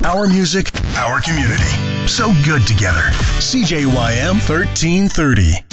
Our music, our community. So good together. CJYM 1330.